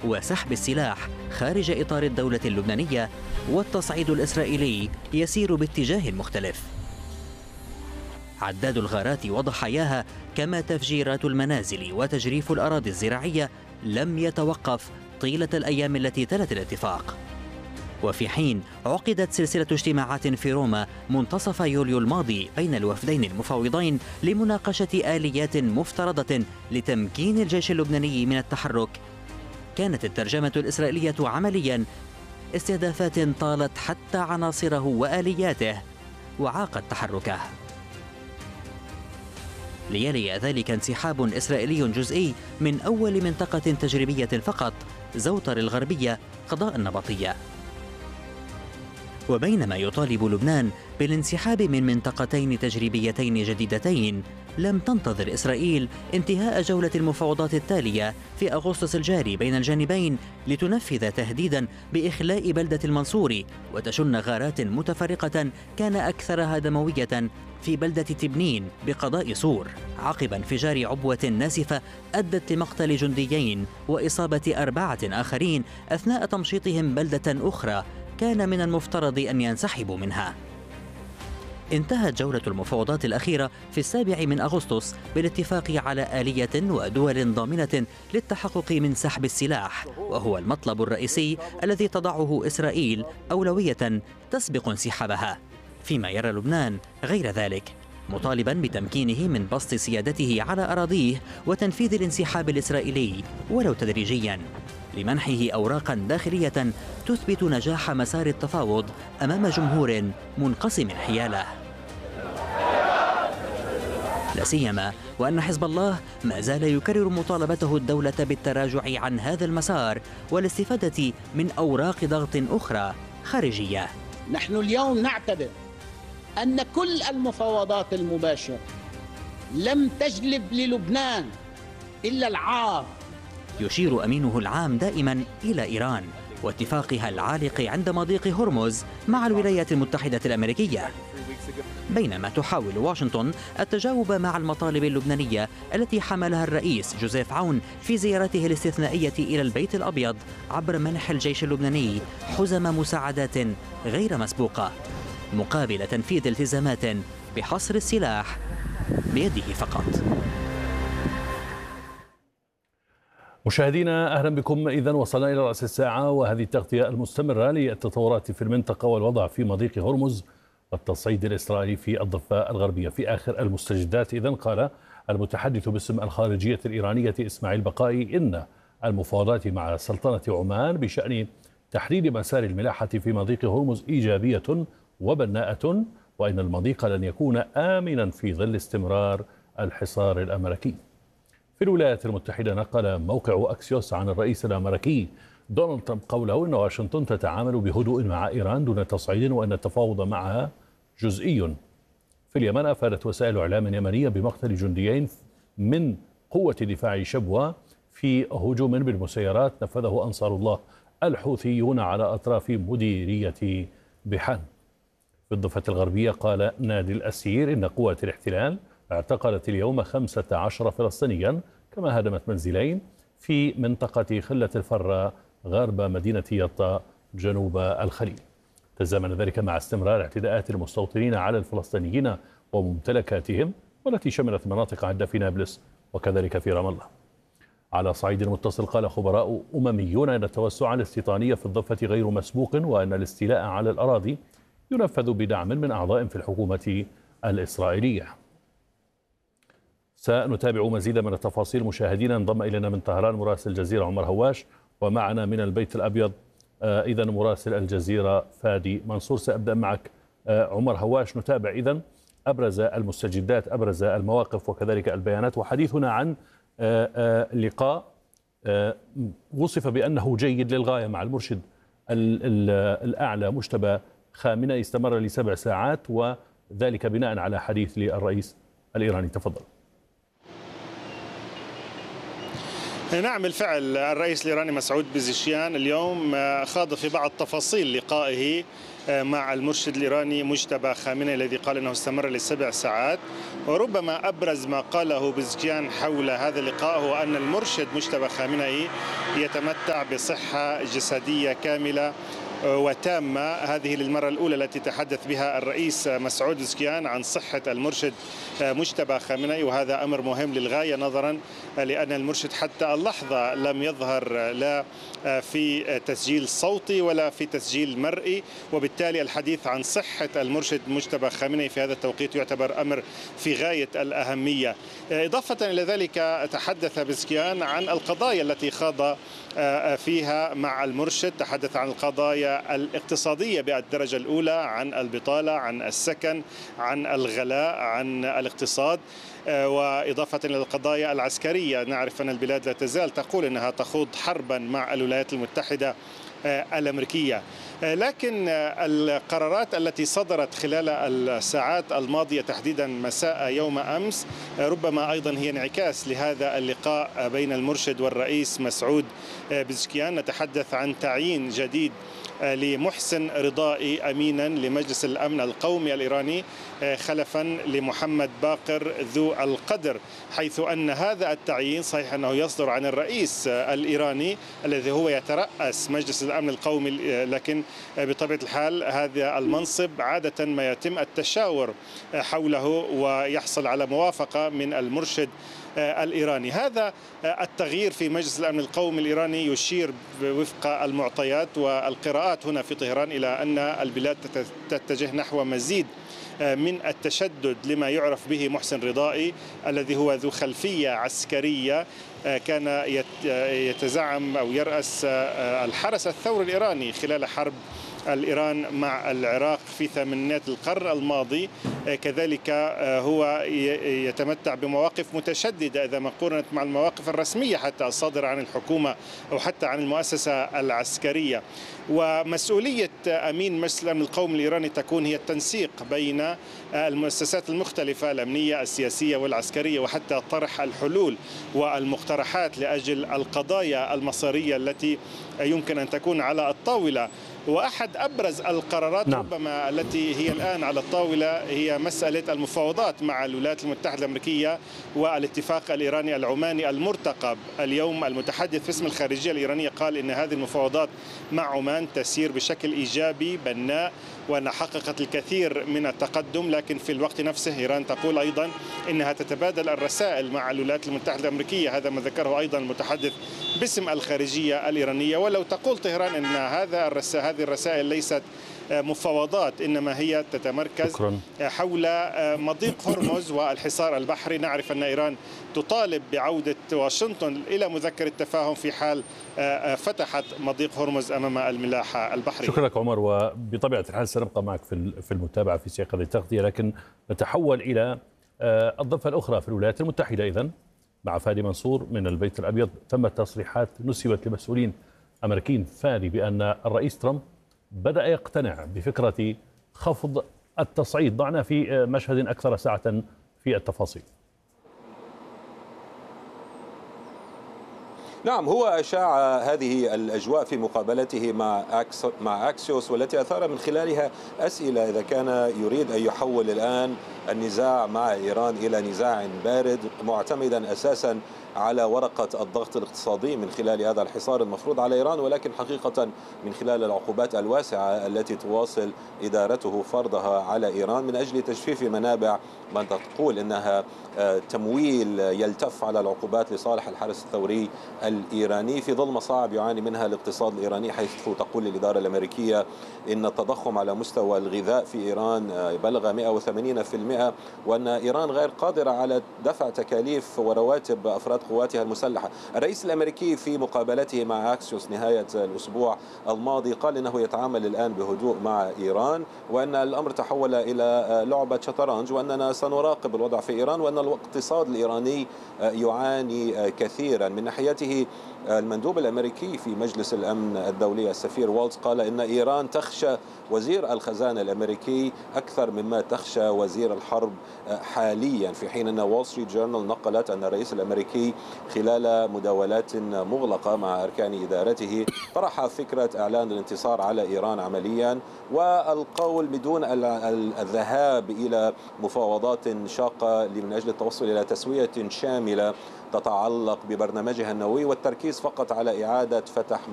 وسحب السلاح خارج إطار الدولة اللبنانية، والتصعيد الإسرائيلي يسير باتجاه مختلف. عداد الغارات وضحاياها كما تفجيرات المنازل وتجريف الأراضي الزراعية لم يتوقف طيلة الأيام التي تلت الاتفاق. وفي حين عقدت سلسلة اجتماعات في روما منتصف يوليو الماضي بين الوفدين المفاوضين لمناقشة آليات مفترضة لتمكين الجيش اللبناني من التحرك، كانت الترجمة الإسرائيلية عمليا استهدافات طالت حتى عناصره وآلياته وعاقت تحركه. ليلي ذلك انسحاب إسرائيلي جزئي من أول منطقة تجريبية فقط، زوطر الغربية قضاء النبطية. وبينما يطالب لبنان بالانسحاب من منطقتين تجريبيتين جديدتين، لم تنتظر إسرائيل انتهاء جولة المفاوضات التالية في أغسطس الجاري بين الجانبين لتنفذ تهديدا بإخلاء بلدة المنصور وتشن غارات متفرقة كان أكثرها دموية في بلدة تبنين بقضاء صور، عقب انفجار عبوة ناسفة أدت لمقتل جنديين وإصابة 4 آخرين أثناء تمشيطهم بلدة أخرى كان من المفترض أن ينسحبوا منها. انتهت جولة المفاوضات الأخيرة في 7 أغسطس بالاتفاق على آلية ودول ضامنة للتحقق من سحب السلاح، وهو المطلب الرئيسي الذي تضعه إسرائيل أولوية تسبق انسحابها، فيما يرى لبنان غير ذلك، مطالبا بتمكينه من بسط سيادته على أراضيه وتنفيذ الانسحاب الإسرائيلي ولو تدريجيا، لمنحه أوراقا داخلية تثبت نجاح مسار التفاوض أمام جمهور منقسم حياله. لا سيما وأن حزب الله ما زال يكرر مطالبته الدولة بالتراجع عن هذا المسار والاستفادة من أوراق ضغط أخرى خارجية. نحن اليوم نعتبر أن كل المفاوضات المباشرة لم تجلب للبنان إلا العار. يشير أمينه العام دائما إلى إيران واتفاقها العالق عند مضيق هرمز مع الولايات المتحدة الأمريكية، بينما تحاول واشنطن التجاوب مع المطالب اللبنانية التي حملها الرئيس جوزيف عون في زيارته الاستثنائية إلى البيت الأبيض عبر منح الجيش اللبناني حزم مساعدات غير مسبوقة مقابل تنفيذ التزامات بحصر السلاح بيده فقط. مشاهدينا أهلا بكم. إذن وصلنا إلى رأس الساعة وهذه التغطية المستمرة للتطورات في المنطقة والوضع في مضيق هرمز والتصعيد الإسرائيلي في الضفة الغربية. في آخر المستجدات إذن قال المتحدث باسم الخارجية الإيرانية إسماعيل بقائي إن المفاوضات مع سلطنة عمان بشأن تحديد مسار الملاحة في مضيق هرمز إيجابية وبناءة، وإن المضيق لن يكون آمنا في ظل استمرار الحصار الأمريكي. في الولايات المتحدة نقل موقع أكسيوس عن الرئيس الأمريكي دونالد ترامب قوله إن واشنطن تتعامل بهدوء مع إيران دون تصعيد وأن التفاوض معها جزئي. في اليمن أفادت وسائل إعلام يمنية بمقتل جنديين من قوة دفاع شبوة في هجوم بالمسيرات نفذه أنصار الله الحوثيون على أطراف مديرية بحان. في الضفة الغربية قال نادي الأسير إن قوات الاحتلال اعتقلت اليوم 15 فلسطينيا، كما هدمت منزلين في منطقة خلة الفرة غرب مدينة يطا جنوب الخليل. تزامن ذلك مع استمرار اعتداءات المستوطنين على الفلسطينيين وممتلكاتهم والتي شملت مناطق عدة في نابلس وكذلك في رام الله. على صعيد متصل قال خبراء أمميون أن التوسع الاستيطاني في الضفة غير مسبوق وأن الاستيلاء على الأراضي ينفذ بدعم من أعضاء في الحكومة الإسرائيلية. سنتابع مزيدا من التفاصيل مشاهدينا. انضم إلينا من طهران مراسل الجزيرة عمر هواش، ومعنا من البيت الأبيض إذن مراسل الجزيرة فادي منصور. سأبدأ معك عمر هواش، نتابع إذن أبرز المستجدات، أبرز المواقف وكذلك البيانات، وحديثنا عن لقاء وصف بأنه جيد للغاية مع المرشد الأعلى مجتبى خامنئي استمر ل7 ساعات، وذلك بناء على حديث للرئيس الإيراني. تفضل. نعم بالفعل الرئيس الإيراني مسعود بيزيشيان اليوم خاض في بعض تفاصيل لقائه مع المرشد الإيراني مجتبى خامنئي الذي قال أنه استمر ل7 ساعات. وربما أبرز ما قاله بيزيشيان حول هذا اللقاء هو أن المرشد مجتبى خامنئي يتمتع بصحة جسدية كاملة وتامة. هذه للمرة الأولى التي تحدث بها الرئيس مسعود بيزيشيان عن صحة المرشد مجتبى خامنئي، وهذا أمر مهم للغاية نظرا لأن المرشد حتى اللحظة لم يظهر لا في تسجيل صوتي ولا في تسجيل مرئي، وبالتالي الحديث عن صحة المرشد مجتبى خامنئي في هذا التوقيت يعتبر أمر في غاية الأهمية. إضافة إلى ذلك تحدث بيزيشيان عن القضايا التي خاض فيها مع المرشد، تحدث عن القضايا الاقتصادية بالدرجة الأولى، عن البطالة، عن السكن، عن الغلاء، عن الاقتصاد، وإضافة إلى القضايا العسكرية. نعرف أن البلاد لا تزال تقول أنها تخوض حربا مع الولايات المتحدة الأمريكية، لكن القرارات التي صدرت خلال الساعات الماضية تحديدا مساء يوم أمس ربما أيضا هي انعكاس لهذا اللقاء بين المرشد والرئيس مسعود بيزيشيان. نتحدث عن تعيين جديد لمحسن رضائي أمينا لمجلس الأمن القومي الإيراني خلفا لمحمد باقر ذو القدر، حيث أن هذا التعيين صحيح أنه يصدر عن الرئيس الإيراني الذي هو يترأس مجلس الأمن القومي، لكن بطبيعة الحال هذا المنصب عادة ما يتم التشاور حوله ويحصل على موافقة من المرشد الإيراني. هذا التغيير في مجلس الأمن القومي الإيراني يشير وفق المعطيات والقراءات هنا في طهران إلى أن البلاد تتجه نحو مزيد من التشدد لما يعرف به محسن رضائي الذي هو ذو خلفية عسكرية، كان يتزعم أو يرأس الحرس الثوري الإيراني خلال حرب الإيران مع العراق في ثمانينات القرن الماضي. كذلك هو يتمتع بمواقف متشددة إذا ما قارنت مع المواقف الرسمية حتى الصادرة عن الحكومة أو حتى عن المؤسسة العسكرية. ومسؤولية أمين مجلس الأمن القومي الإيراني تكون هي التنسيق بين المؤسسات المختلفة الأمنية السياسية والعسكرية، وحتى طرح الحلول والمقترحات لأجل القضايا المصيرية التي يمكن أن تكون على الطاولة. وأحد أبرز القرارات ربما التي هي الآن على الطاولة هي مسألة المفاوضات مع الولايات المتحدة الأمريكية والاتفاق الإيراني العماني المرتقب. اليوم المتحدث باسم الخارجية الإيرانية قال إن هذه المفاوضات مع عمان تسير بشكل إيجابي بناء وأن حققت الكثير من التقدم، لكن في الوقت نفسه إيران تقول أيضا إنها تتبادل الرسائل مع الولايات المتحدة الأمريكية. هذا ما ذكره أيضا المتحدث باسم الخارجية الإيرانية. ولو تقول طهران أن هذه الرسائل ليست مفاوضات إنما هي تتمركز حول مضيق هرمز والحصار البحري، نعرف أن إيران تطالب بعودة واشنطن إلى مذكرة التفاهم في حال فتحت مضيق هرمز أمام الملاحة البحرية. شكرا لك عمر، وبطبيعة الحال سنبقى معك في المتابعة في سياق هذه التغطية، لكن نتحول إلى الضفة الأخرى في الولايات المتحدة. إذن مع فادي منصور من البيت الأبيض تمت تصريحات نسبت لمسؤولين أمريكيين فادي بأن الرئيس ترامب بدأ يقتنع بفكرة خفض التصعيد. ضعنا في مشهد أكثر ساعة في التفاصيل. نعم، هو أشاع هذه الأجواء في مقابلته مع أكسيوس، والتي أثار من خلالها أسئلة إذا كان يريد أن يحول الآن النزاع مع إيران إلى نزاع بارد معتمدا أساسا على ورقة الضغط الاقتصادي من خلال هذا الحصار المفروض على إيران، ولكن حقيقة من خلال العقوبات الواسعة التي تواصل إدارته فرضها على إيران من أجل تجفيف منابع من تقول إنها تمويل يلتف على العقوبات لصالح الحرس الثوري الإيراني في ظل مصاعب يعاني منها الاقتصاد الإيراني، حيث تقول الإدارة الأمريكية إن التضخم على مستوى الغذاء في إيران بلغ 180%، وأن إيران غير قادرة على دفع تكاليف ورواتب أفراد قواتها المسلحة. الرئيس الأمريكي في مقابلته مع أكسيوس نهاية الأسبوع الماضي قال إنه يتعامل الآن بهدوء مع إيران، وأن الأمر تحول إلى لعبة شطرنج، وأننا سنراقب الوضع في إيران، وأن الاقتصاد الإيراني يعاني كثيرا. من ناحيته المندوب الأمريكي في مجلس الأمن الدولي السفير والتز قال إن إيران تخشى وزير الخزانة الأمريكي أكثر مما تخشى وزير الحرب حاليا، في حين أن وول ستريت جورنال نقلت أن الرئيس الأمريكي خلال مداولات مغلقة مع أركان إدارته طرح فكرة إعلان الانتصار على إيران عمليا، والقول بدون الذهاب إلى مفاوضات شاقة من أجل التوصل إلى تسوية شاملة تتعلق ببرنامجها النووي، والتركيز فقط على إعادة فتح